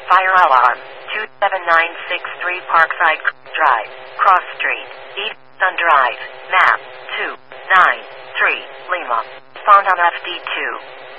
Fire alarm. 27963 Parkside Drive, Cross Street, Easton Drive, map 293, Lima. Found on FD2.